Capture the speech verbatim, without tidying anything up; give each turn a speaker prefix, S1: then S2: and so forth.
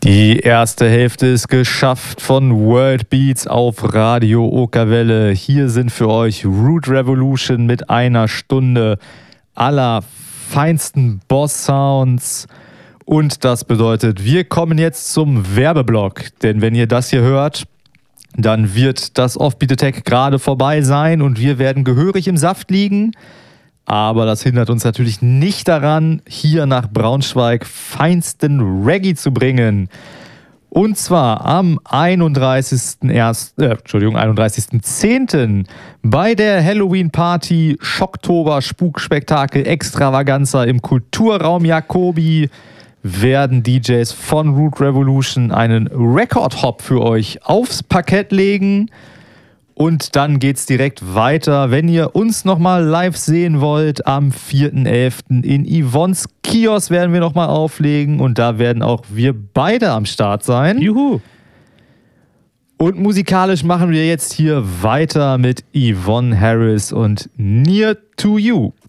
S1: Die erste Hälfte ist geschafft von World Beats auf Radio Okerwelle. Hier sind für euch Root Revolution mit einer Stunde aller feinsten Boss-Sounds. Und das bedeutet, wir kommen jetzt zum Werbeblock. Denn wenn ihr das hier hört, dann wird das Offbeat Attack gerade vorbei sein und wir werden gehörig im Saft liegen. Aber das hindert uns natürlich nicht daran, hier nach Braunschweig feinsten Reggae zu bringen. Und zwar am einunddreißigsten ersten Äh, Entschuldigung, einunddreißigsten zehnten bei der Halloween-Party Schocktober Spukspektakel Extravaganza im Kulturraum Jacobi werden D Js von Root Revolution einen Record-Hop für euch aufs Parkett legen. Und dann geht's direkt weiter. Wenn ihr uns nochmal live sehen wollt, am vierten elften in Yvonnes Kiosk werden wir nochmal auflegen. Und da werden auch wir beide am Start sein.
S2: Juhu!
S1: Und musikalisch machen wir jetzt hier weiter mit Yvonne Harris und Near to You.